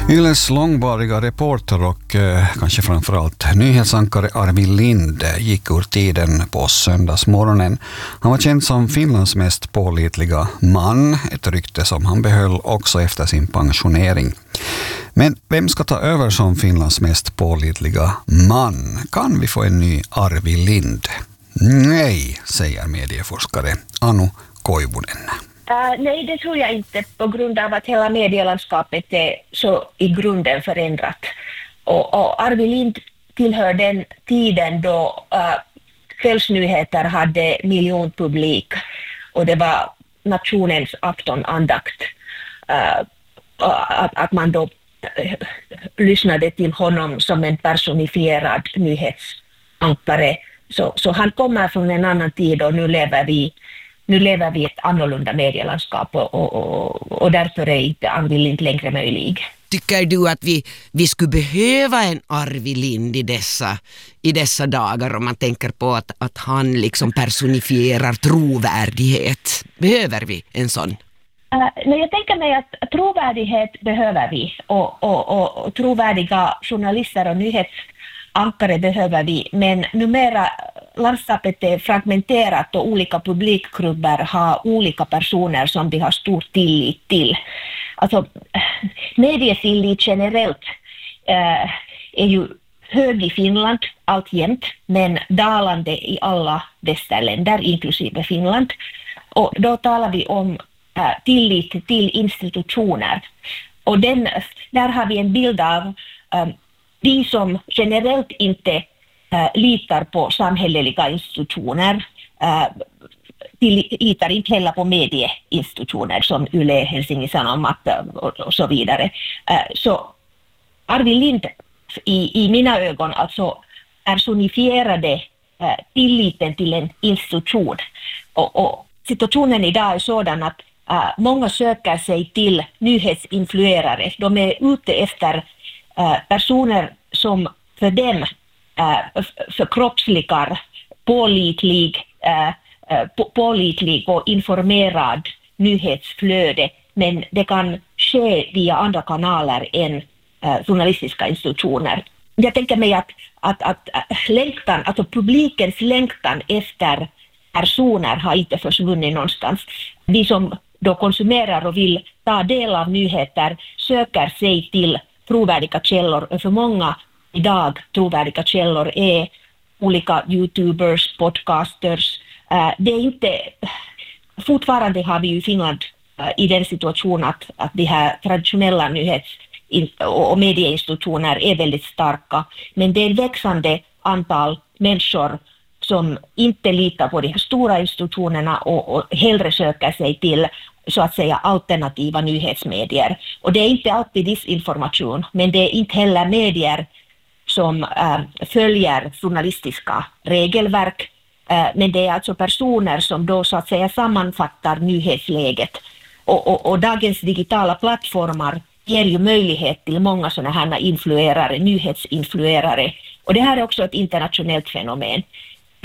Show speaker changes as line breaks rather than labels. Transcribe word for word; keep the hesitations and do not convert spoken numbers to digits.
Yles långvariga reporter och eh, kanske framförallt nyhetsankare Arvid Lind gick ur tiden på söndagsmorgonen. Han var känd som Finlands mest pålitliga man, ett rykte som han behöll också efter sin pensionering. Men vem ska ta över som Finlands mest pålitliga man? Kan vi få en ny Arvid Lind? Nej, säger medieforskare Anu Koivunen.
Uh, nej, det tror jag inte, på grund av att hela medielandskapet är så i grunden förändrat. Och, och Arvid Lind tillhör den tiden då uh, kvällsnyheter hade miljonpublik och det var nationens aftonandakt. Uh, att, att man då uh, lyssnade till honom som en personifierad nyhetsankare. Så, så han kommer från en annan tid och nu lever vi Nu lever vi i ett annorlunda medielandskap och, och, och, och därför är inte Arvid Lind längre möjlig.
Tycker du att vi, vi skulle behöva en Arvid Lind i dessa, i dessa dagar om man tänker på att, att han liksom personifierar trovärdighet? Behöver vi en sån?
Uh, nej, jag tänker mig att trovärdighet behöver vi och, och, och, och trovärdiga journalister och nyhetsankare behöver vi, men numera landskapet är fragmenterat och olika publikgrupper har olika personer som de har stor tillit till. Alltså, medietillit generellt äh, är ju hög i Finland alltjämt, men dalande i alla västerländer, inklusive Finland. Och då talar vi om äh, tillit till institutioner. Och den, där har vi en bild av äh, de som generellt inte Uh, litar på samhälleliga institutioner, uh, till, litar inte heller på medieinstitutioner som Yle, Helsingin Sanomat och, och så vidare. Uh, så Arvid Lind i, i mina ögon alltså personifierade uh, tilliten till en institution. Och, och situationen idag är sådan att uh, många söker sig till nyhetsinfluerare. De är ute efter uh, personer som för dem förkroppsligar pålitlig, äh, på, pålitlig och informerad nyhetsflöde, men det kan ske via andra kanaler än äh, journalistiska institutioner. Jag tänker mig att, att, att längtan, alltså publikens längtan efter personer har inte försvunnit någonstans. De som då konsumerar och vill ta del av nyheter söker sig till trovärdiga källor, och för många idag trovärdiga källor är olika YouTubers, podcasters. Uh, det är inte, fortfarande har vi ju i Finland uh, i den situationen att, att de här traditionella nyhets- och medieinstitutioner är väldigt starka. Men det är ett växande antal människor som inte litar på de här stora institutionerna och, och hellre söker sig till så att säga alternativa nyhetsmedier. Och det är inte alltid disinformation, men det är inte heller medier som äh, följer journalistiska regelverk, äh, men det är alltså personer som då så att säga sammanfattar nyhetsläget. Och, och, och dagens digitala plattformar ger ju möjlighet till många sådana här influerare, nyhetsinfluerare. Och det här är också ett internationellt fenomen.